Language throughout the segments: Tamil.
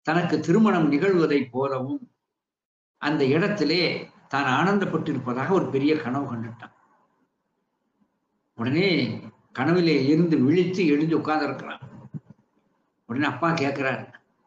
தனக்கு திருமணம் நிகழ்வதைப் போலவும் அந்த இடத்திலே தான் ஆனந்தப்பட்டிருப்பதாக ஒரு பெரிய கனவு கண்டுட்டான். உடனே கனவிலே இருந்து விழித்து எழுந்து உட்கார்ந்து இருக்கிறான். உடனே அப்பா கேட்கிறாரு,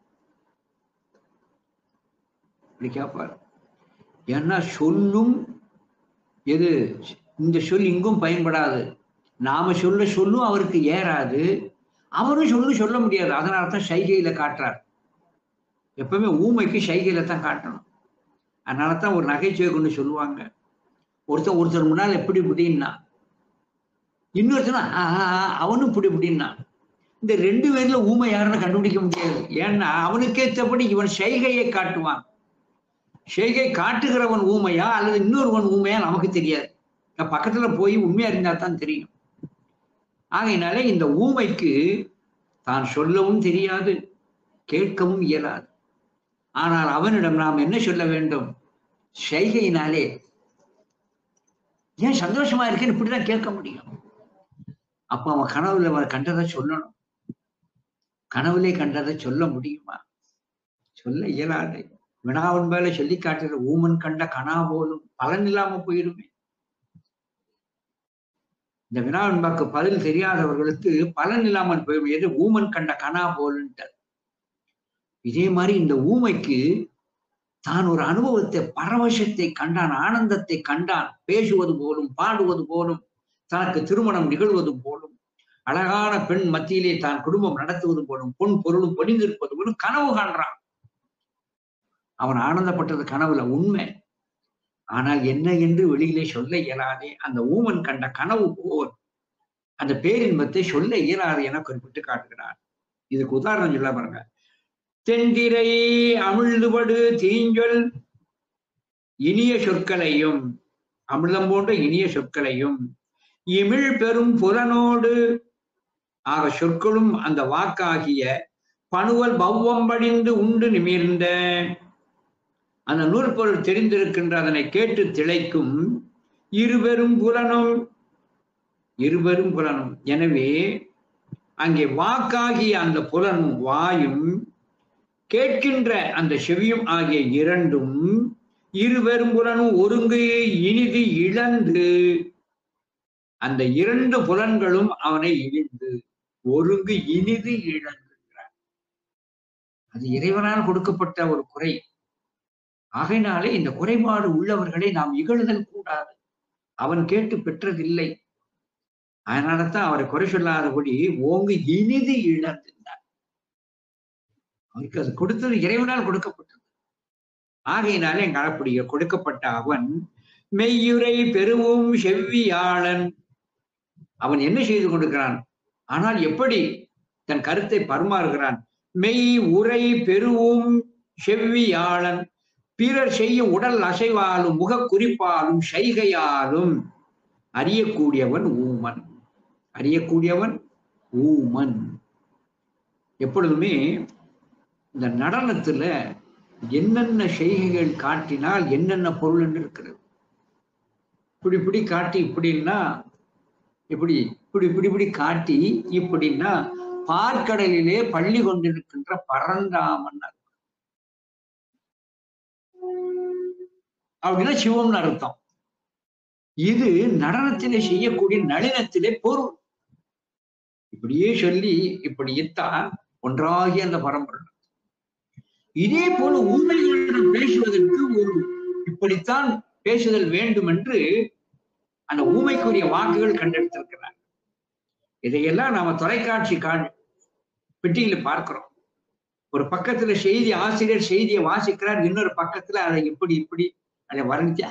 இப்படி கேட்பார், ஏன்னா சொல்லும் எது இந்த சொல் இங்கும் பயன்படாது, நாம சொல்லும் அவருக்கு ஏறாது, அவரும் சொல்ல முடியாது. அதனால தான் சைகையில காட்டுறார். எப்பவுமே ஊமைக்கு சைகையில தான் காட்டணும். அதனாலதான் ஒரு நகைச்சுவை கொண்டு சொல்லுவாங்க, ஒருத்தர் முன்னால் எப்படி இப்படின்னா, இன்னொருத்தர் அவனும் இப்படி இப்படின்னா, இந்த ரெண்டு பேர்ல ஊமை யாருன்னு கண்டுபிடிக்க முடியாது. ஏன்னா அவனுக்கேற்றபடி இவன் சைகையை காட்டுவான். சைகை காட்டுகிறவன் ஊமையா அல்லது இன்னொருவன் ஊமையா நமக்கு தெரியாது. பக்கத்துல போய் உண்மையா இருந்தா தான் தெரியும். ஆகையினாலே இந்த ஊமைக்கு தான் சொல்லவும் தெரியாது, கேட்கவும் இயலாது. ஆனால் அவனிடம் நாம் என்ன சொல்ல வேண்டும்? சைகையினாலே ஏன் சந்தோஷமா இருக்கேன்னு இப்படிதான் கேட்க முடியும். அப்ப அவன் கனவுல அவன் கண்டதை சொல்லணும். கனவுலே கண்டதை சொல்ல முடியுமா? சொல்ல இயலாது. வினாவின் மேல சொல்லி காட்டுற ஊமன் கண்ட கனா போலும் பலன் இல்லாம போயிருமே. இந்த வினாவின்பாக்கு பதில் தெரியாதவர்களுக்கு பலன் இல்லாமல் போயிடும். எது ஊமன் கண்ட கனா போலுன்ட்டு. இதே மாதிரி இந்த ஊமைக்கு தான் ஒரு அனுபவத்தை, பரவசத்தை கண்டான், ஆனந்தத்தை கண்டான். பேசுவது போலும், பாடுவது போலும், தனக்கு திருமணம் நிகழ்வது போலும், அழகான பெண் மத்தியிலே தான் குடும்பம் நடத்துவது போலும், பொன் பொருளும் பொழிந்திருப்பது போலும் கனவு காண்றான். அவன் ஆனந்தப்பட்டது கனவுல உண்மை. ஆனால் என்ன என்று வெளியிலே சொல்ல இயலாதே. அந்த ஊமன் கண்ட கனவு போல் அந்த பேரின்பத்தை சொல்ல இயலாது என குறிப்பிட்டு காட்டுகிறார். இதுக்கு உதாரணம் சொல்ல பாருங்க. தென்திரை அமிழ்துபடு தீஞ்சொல் இனிய சொற்களையும், அமிர்தம் போன்ற இனிய சொற்களையும், இமிழ் பெரும் புலனோடு ஆக சொற்களும் அந்த வாக்காகிய பணுவல் பவ்வம் படிந்து உண்டு நிமிர்ந்த அந்த நூற்பொருள் தெரிந்திருக்கின்ற அதனை கேட்டு திளைக்கும் இருபெரும் புலனும். எனவே அங்கே வாக்காகிய அந்த புலனும் வாயும் கேட்கின்ற அந்த செவியும் ஆகிய இரண்டும் இருபெரும் புலனும் ஒருங்கு இனிது இழந்து, அந்த இரண்டு புலன்களும் அவனை இழிந்து ஒருங்கு இனிது இழந்துகிறார். அது இறைவனால் கொடுக்கப்பட்ட ஒரு குறை. ஆகையினாலே இந்த குறைபாடு உள்ளவர்களை நாம் இகழுதல் கூடாது. அவன் கேட்டு பெற்றதில்லை. அதனாலதான் அவரை குறை சொல்லாதபடி ஓங்கு இனிது இழந்தார். அவருக்கு அது கொடுத்தது இறைவனால் கொடுக்கப்பட்டது. ஆகையினாலே எங்க அப்படி கொடுக்கப்பட்ட அவன் மெய்யுரை பெருவும் செவ்வியாளன். அவன் என்ன செய்து கொடுக்கிறான்? ஆனால் எப்படி தன் கருத்தை பரிமாறுகிறான்? மெய் உரை பெருவும் செவ்வியாளன். பிறர் செய்யும் உடல் அசைவாலும் முக குறிப்பாலும் சைகையாலும் அறியக்கூடியவன் ஊமன். எப்பொழுதுமே இந்த நடனத்துல என்னென்ன செய்கைகள் காட்டினால் என்னென்ன பொருள் என்று இருக்கிறது. இப்படி காட்டி இப்படின்னா இப்படி காட்டி இப்படின்னா பார்க்கடலிலே பள்ளி கொண்டிருக்கின்ற பரந்தாமன் அப்படின்னா சிவம்னு அர்த்தம். இது நடனத்திலே செய்யக்கூடிய நளினத்திலே பொருள். இப்படியே சொல்லி இப்படித்தான் ஒன்றாகி அந்த பரம்பரை. இதே போல உண்மைகளிடம் பேசுவதற்கு ஒரு இப்படித்தான் பேசுதல் வேண்டும் என்று அந்த ஊமைக்குரிய வாக்குகள் கண்டெடுத்திருக்கிறார். இதையெல்லாம் நாம தொலைக்காட்சி பெட்டியில பார்க்கிறோம். ஒரு பக்கத்துல செய்தி ஆசிரியர் செய்தியை வாசிக்கிறார், இன்னொரு பக்கத்துல அதை இப்படி அதை வர்ணிச்சா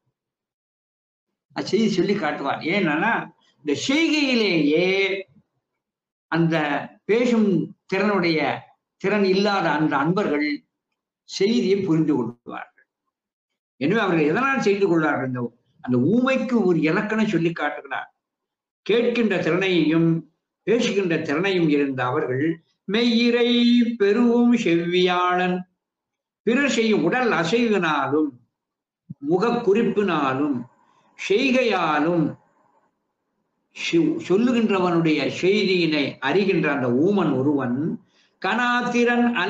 செய்தி சொல்லி காட்டுவார். ஏன்னா இந்த செய்கையிலேயே அந்த பேசும் திறன் இல்லாத அந்த அன்பர்கள் செய்தியை புரிந்து கொள்வார்கள். எனவே அவர்கள் எதனால் செய்து கொள்வார்கள்? அந்த ஊமைக்கு ஒரு இலக்கணம் சொல்லி காட்டுகிறார். கேட்கின்ற திறனையும் பேசுகின்ற திறனையும் இருந்த அவர்கள் மெய்யிரை பெருவும் செவ்வியாளன். பிறர் செய்யும் உடல் அசைவினாலும் முக குறிப்பினாலும் செய்கையாலும் சொல்லுகின்றவனுடைய செய்தியினை அறிகின்ற அந்த ஊமன் ஒருவன் கனாத்திரன்